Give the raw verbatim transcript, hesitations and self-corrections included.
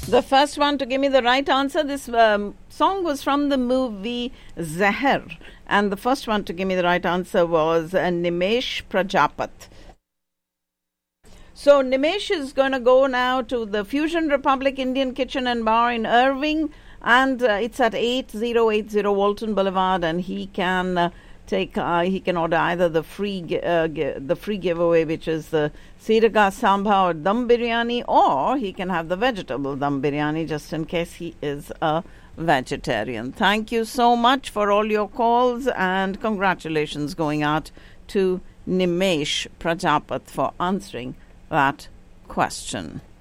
The first one to give me the right answer, this um, song was from the movie Zahar. And the first one to give me the right answer was uh, Nimesh Prajapat. So Nimesh is going to go now to the Fusion Republic Indian Kitchen and Bar in Irving. And uh, it's at eighty eighty Walton Boulevard. And he can... Uh, Take uh, he can order either the free uh, the free giveaway, which is the Siraga Samba or Dum Biryani, or he can have the vegetable Dum Biryani, just in case he is a vegetarian. Thank you so much for all your calls, and congratulations going out to Nimesh Prajapat for answering that question.